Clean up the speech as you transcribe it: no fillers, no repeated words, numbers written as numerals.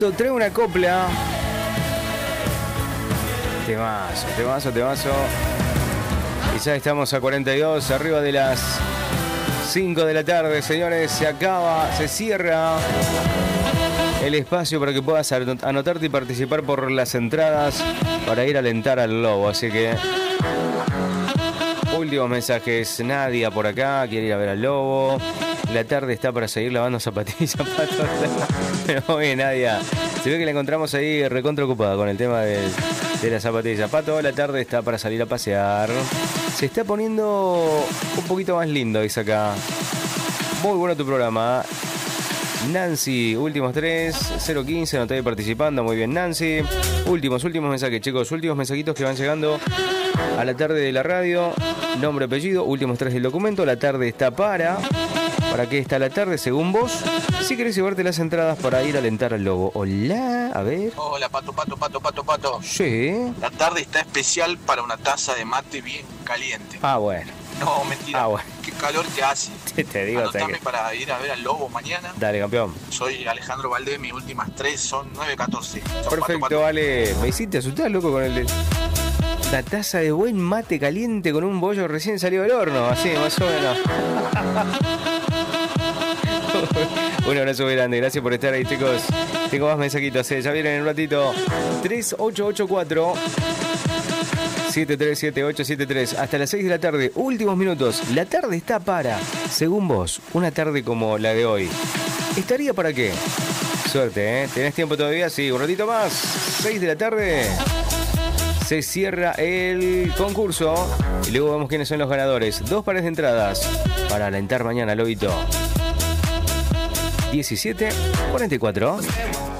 Trae una copla. Temazo. Y ya estamos a 42, arriba de las 5 de la tarde, señores. Se cierra el espacio para que puedas anotarte y participar por las entradas para ir a alentar al Lobo. Así que últimos mensajes. Nadia por acá quiere ir a ver al Lobo. La tarde está para seguir lavando zapatillas, Pato. Pero muy bien, Nadia. Se ve que la encontramos ahí recontra ocupada con el tema de las zapatillas. Pato, la tarde está para salir a pasear. Se está poniendo un poquito más lindo, dice acá. Muy bueno tu programa. Nancy, últimos 3, 015, no estoy participando. Muy bien, Nancy. Últimos mensajes, chicos. Últimos mensajitos que van llegando a la tarde de la radio. Nombre, apellido, últimos 3 del documento. La tarde está para... ¿Para qué está la tarde, según vos? Si querés llevarte las entradas para ir a alentar al Lobo. Hola, a ver. Hola, Pato. Sí. La tarde está especial para una taza de mate bien caliente. Ah, bueno. No, mentira. Bueno. Qué calor que hace. Te digo, Anotame para ir a ver al Lobo mañana. Dale, campeón. Soy Alejandro Valdés, mis últimas 3 son 9-14. Perfecto, Pato. Ale. Me hiciste asustar, loco, con el de... La taza de buen mate caliente con un bollo recién salido del horno. Así, más o menos. Un abrazo muy grande, gracias por estar ahí, chicos. Tengo más mensajitos, ya vienen en un ratito. 3884 737873. Hasta las 6 de la tarde, últimos minutos. La tarde está para, según vos, una tarde como la de hoy. ¿Estaría para qué? Suerte, ¿eh? ¿Tenés tiempo todavía? Sí, un ratito más. 6 de la tarde. Se cierra el concurso. Y luego vemos quiénes son los ganadores. 2 pares de entradas para alentar mañana, Lobito. 17:44.